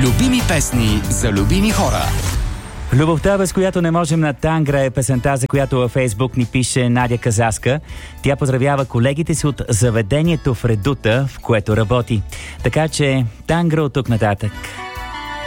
Любими песни за любими хора. Любовта, без която не можем на Тангра, е песента, за която във Фейсбук ни пише Надя Казаска. Тя поздравява колегите си от заведението в Редута, в което работи. Така че Тангра от тук нататък.